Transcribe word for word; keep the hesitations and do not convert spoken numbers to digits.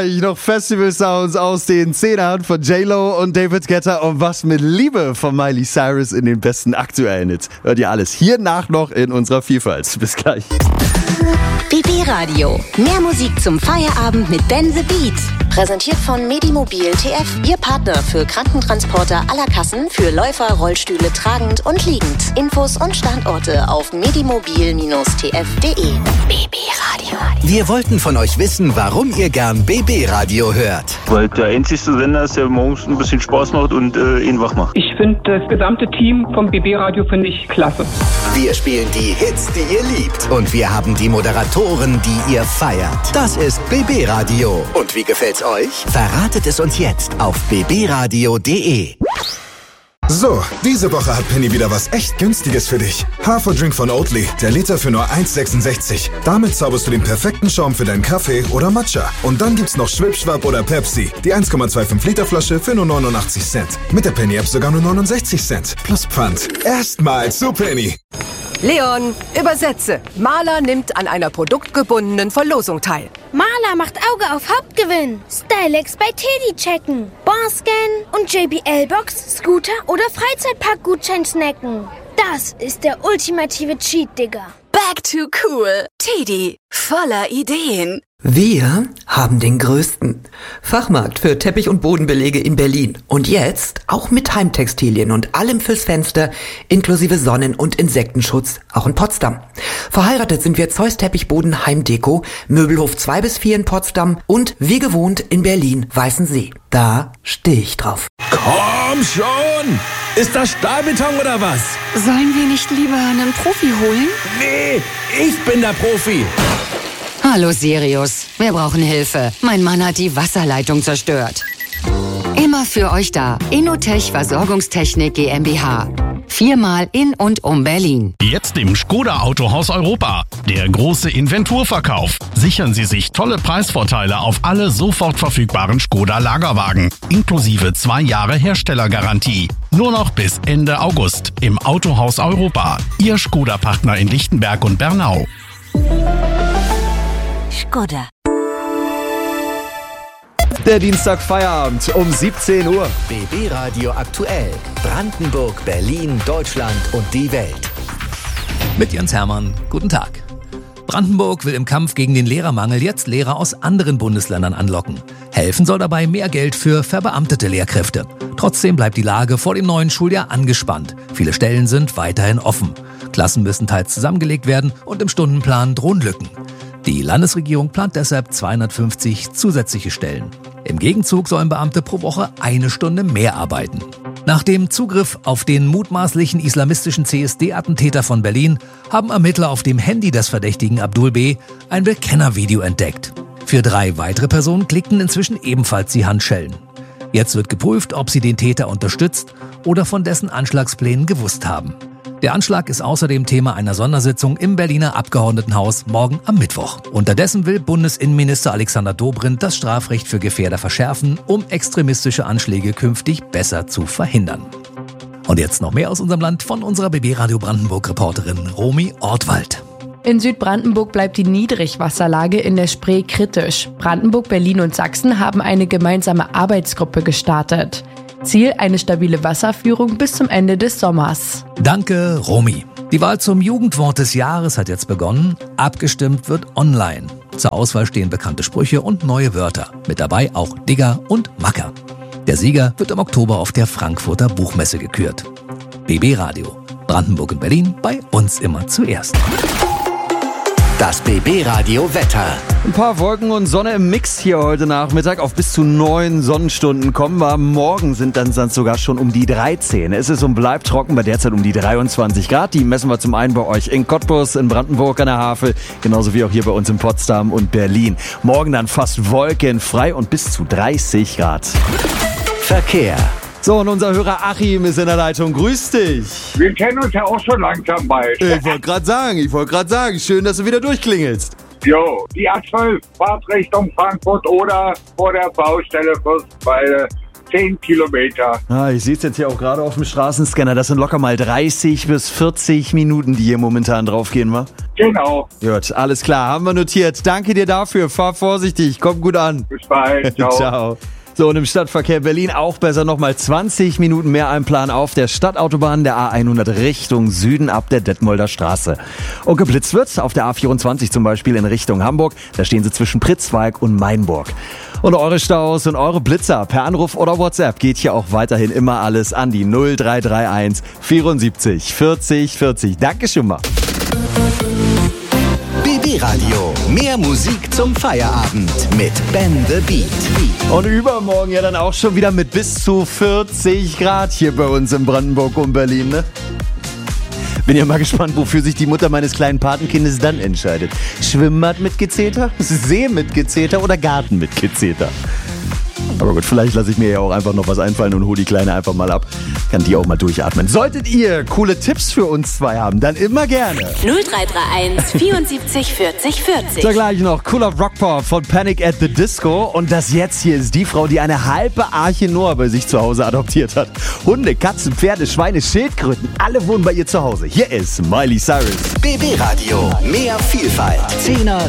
Noch Festival-Sounds aus den Zehnern von J-Lo und David Guetta und was mit Liebe von Miley Cyrus in den besten aktuellen Hits. Hört ihr alles hier nach noch in unserer Vielfalt. Bis gleich. B B Radio. Mehr Musik zum Feierabend mit Ben the Beat. Präsentiert von Medimobil T F, Ihr Partner für Krankentransporter aller Kassen für Läufer, Rollstühle tragend und liegend. Infos und Standorte auf medimobil T F punkt de. B B Radio. Wir wollten von euch wissen, warum ihr gern B B Radio hört. Weil der einzigste Sender ist, der morgens ein bisschen Spaß macht und äh, ihn wach macht. Ich finde das gesamte Team vom B B Radio finde ich klasse. Wir spielen die Hits, die ihr liebt. Und wir haben die Moderatoren, die ihr feiert. Das ist B B Radio. Und wie gefällt's euch? Verratet es uns jetzt auf b b radio punkt de. So, diese Woche hat Penny wieder was echt Günstiges für dich. Haferdrink von Oatly, der Liter für nur eins sechsundsechzig. Damit zauberst du den perfekten Schaum für deinen Kaffee oder Matcha. Und dann gibt's noch Schwipschwap oder Pepsi, die eins Komma fünfundzwanzig Liter Flasche für nur neunundachtzig Cent. Mit der Penny-App sogar nur neunundsechzig Cent. Plus Pfand. Erstmal zu Penny. Leon, übersetze. Maler nimmt an einer produktgebundenen Verlosung teil. Maler macht Auge auf Hauptgewinn. Stylex bei Teddy checken. Barscan und J B L-Box, Scooter oder Freizeitpark-Gutschein snacken. Das ist der ultimative Cheat, Digga. Back to cool. Teddy, voller Ideen. Wir haben den größten Fachmarkt für Teppich- und Bodenbelege in Berlin. Und jetzt auch mit Heimtextilien und allem fürs Fenster, inklusive Sonnen- und Insektenschutz, auch in Potsdam. Verheiratet sind wir Zeus Teppichboden Heimdeko, Möbelhof zwei bis vier in Potsdam und wie gewohnt in Berlin Weißensee. Da stehe ich drauf. Komm schon! Ist das Stahlbeton oder was? Sollen wir nicht lieber einen Profi holen? Nee, ich bin der Profi. Hallo Sirius, wir brauchen Hilfe. Mein Mann hat die Wasserleitung zerstört. Immer für euch da. Innotech Versorgungstechnik GmbH. Viermal in und um Berlin. Jetzt im Skoda Autohaus Europa. Der große Inventurverkauf. Sichern Sie sich tolle Preisvorteile auf alle sofort verfügbaren Skoda Lagerwagen. Inklusive zwei Jahre Herstellergarantie. Nur noch bis Ende August im Autohaus Europa. Ihr Skoda-Partner in Lichtenberg und Bernau. Skoda. Der Dienstag Feierabend um siebzehn Uhr. B B Radio aktuell. Brandenburg, Berlin, Deutschland und die Welt. Mit Jens Hermann. Guten Tag. Brandenburg will im Kampf gegen den Lehrermangel jetzt Lehrer aus anderen Bundesländern anlocken. Helfen soll dabei mehr Geld für verbeamtete Lehrkräfte. Trotzdem bleibt die Lage vor dem neuen Schuljahr angespannt. Viele Stellen sind weiterhin offen. Klassen müssen teils zusammengelegt werden und im Stundenplan drohen Lücken. Die Landesregierung plant deshalb zweihundertfünfzig zusätzliche Stellen. Im Gegenzug sollen Beamte pro Woche eine Stunde mehr arbeiten. Nach dem Zugriff auf den mutmaßlichen islamistischen C S D-Attentäter von Berlin haben Ermittler auf dem Handy des Verdächtigen Abdul B. ein Bekennervideo entdeckt. Für drei weitere Personen klickten inzwischen ebenfalls die Handschellen. Jetzt wird geprüft, ob sie den Täter unterstützt oder von dessen Anschlagsplänen gewusst haben. Der Anschlag ist außerdem Thema einer Sondersitzung im Berliner Abgeordnetenhaus morgen am Mittwoch. Unterdessen will Bundesinnenminister Alexander Dobrindt das Strafrecht für Gefährder verschärfen, um extremistische Anschläge künftig besser zu verhindern. Und jetzt noch mehr aus unserem Land von unserer B B Radio Brandenburg-Reporterin Romy Ortwald. In Südbrandenburg bleibt die Niedrigwasserlage in der Spree kritisch. Brandenburg, Berlin und Sachsen haben eine gemeinsame Arbeitsgruppe gestartet. Ziel eine stabile Wasserführung bis zum Ende des Sommers. Danke, Romy. Die Wahl zum Jugendwort des Jahres hat jetzt begonnen. Abgestimmt wird online. Zur Auswahl stehen bekannte Sprüche und neue Wörter. Mit dabei auch Digger und Macker. Der Sieger wird im Oktober auf der Frankfurter Buchmesse gekürt. B B Radio. Brandenburg und Berlin, bei uns immer zuerst. Das B B Radio Wetter. Ein paar Wolken und Sonne im Mix hier heute Nachmittag. Auf bis zu neun Sonnenstunden kommen wir. Morgen sind dann sogar schon um die dreizehn. Es ist und bleibt trocken, bei derzeit um die dreiundzwanzig Grad. Die messen wir zum einen bei euch in Cottbus, in Brandenburg an der Havel, genauso wie auch hier bei uns in Potsdam und Berlin. Morgen dann fast wolkenfrei und bis zu dreißig Grad. Verkehr. So, und unser Hörer Achim ist in der Leitung. Grüß dich. Wir kennen uns ja auch schon langsam bald. Ich wollte gerade sagen, ich wollte gerade sagen, schön, dass du wieder durchklingelst. Jo, die A zwölf, Fahrtrichtung Frankfurt oder vor der Baustelle Fürstenwalde zehn Kilometer. Ah, ich sehe es jetzt hier auch gerade auf dem Straßenscanner. Das sind locker mal dreißig bis vierzig Minuten, die hier momentan draufgehen, wa? Genau. Gut, alles klar, haben wir notiert. Danke dir dafür. Fahr vorsichtig, komm gut an. Bis bald. Ciao. Ciao. So, und im Stadtverkehr Berlin auch besser nochmal zwanzig Minuten mehr einplanen auf der Stadtautobahn der A hundert Richtung Süden ab der Detmolder Straße. Und geblitzt wird's auf der A vierundzwanzig zum Beispiel in Richtung Hamburg. Da stehen sie zwischen Pritzwalk und Mainburg. Und eure Staus und eure Blitzer per Anruf oder WhatsApp geht hier auch weiterhin immer alles an die null drei drei eins vierundsiebzig vierzig vierzig. Danke schon mal. B B Radio. Mehr Musik zum Feierabend mit Ben the Beat. Und übermorgen ja dann auch schon wieder mit bis zu vierzig Grad hier bei uns in Brandenburg und Berlin, ne? Bin ja mal gespannt, wofür sich die Mutter meines kleinen Patenkindes dann entscheidet. Schwimmbad mit Gezeter, See mit Gezeter oder Garten mit Gezeter? Aber gut, vielleicht lasse ich mir ja auch einfach noch was einfallen und hole die Kleine einfach mal ab. Kann die auch mal durchatmen. Solltet ihr coole Tipps für uns zwei haben, dann immer gerne. null drei drei eins vierundsiebzig vierzig vierzig. So, gleich noch cooler Rockpop von Panic at the Disco. Und das jetzt hier ist die Frau, die eine halbe Arche Noah bei sich zu Hause adoptiert hat. Hunde, Katzen, Pferde, Schweine, Schildkröten, alle wohnen bei ihr zu Hause. Hier ist Miley Cyrus. B B Radio. Mehr Vielfalt. Zehner